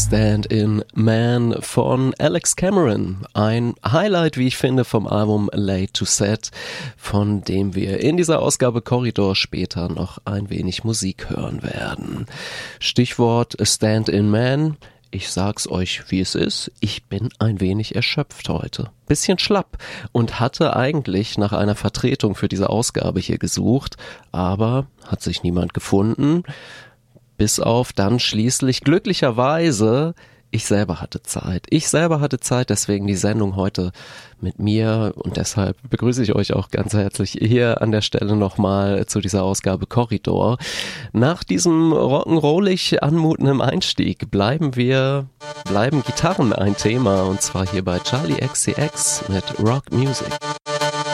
Stand-in Man von Alex Cameron. Ein Highlight, wie ich finde, vom Album Late to Set, von dem wir in dieser Ausgabe Korridor später noch ein wenig Musik hören werden. Stichwort Stand-in Man. Ich sag's euch, wie es ist. Ich bin ein wenig erschöpft heute. Bisschen schlapp und hatte eigentlich nach einer Vertretung für diese Ausgabe hier gesucht, aber hat sich niemand gefunden. Bis auf dann schließlich glücklicherweise, ich selber hatte Zeit. Deswegen die Sendung heute mit mir und deshalb begrüße ich euch auch ganz herzlich hier an der Stelle nochmal zu dieser Ausgabe Korridor. Nach diesem rock'n'rollig anmutenden Einstieg bleiben Gitarren ein Thema und zwar hier bei Charlie XCX mit Rock Music.